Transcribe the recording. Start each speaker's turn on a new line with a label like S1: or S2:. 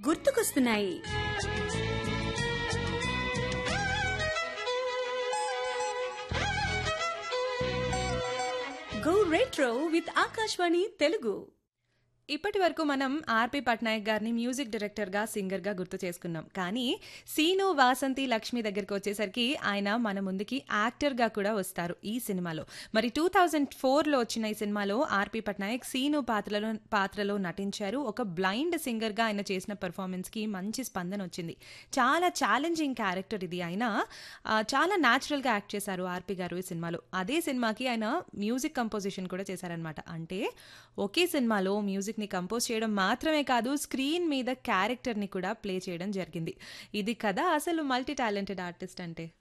S1: గుర్తుకొస్తున్నాయి. Go retro with Akashvani Telugu.
S2: ఇప్పటి వరకు మనం ఆర్పి పట్నాయక్ గారిని మ్యూజిక్ డైరెక్టర్గా సింగర్గా గుర్తు చేసుకున్నాం. కానీ సీను వాసంతి లక్ష్మి దగ్గరికి వచ్చేసరికి ఆయన మన ముందుకి యాక్టర్గా కూడా వస్తారు ఈ సినిమాలో. మరి 2004లో వచ్చిన ఈ సినిమాలో ఆర్పి పట్నాయక్ సీను పాత్రలో నటించారు. ఒక బ్లైండ్ సింగర్గా ఆయన చేసిన పెర్ఫార్మెన్స్కి మంచి స్పందన వచ్చింది. చాలా ఛాలెంజింగ్ క్యారెక్టర్ ఇది. ఆయన చాలా న్యాచురల్గా యాక్ట్ చేశారు ఆర్పి గారు ఈ సినిమాలో. అదే సినిమాకి ఆయన మ్యూజిక్ కంపోజిషన్ కూడా చేశారనమాట. అంటే ఒకే సినిమాలో మ్యూజిక్ ని కంపోజ్ చేయడం మాత్రమే కాదు, స్క్రీన్ మీద క్యారెక్టర్ ని కూడా ప్లే చేయడం జరిగింది. ఇది కదా అసలు మల్టీ టాలెంటెడ్ ఆర్టిస్ట్ అంటే.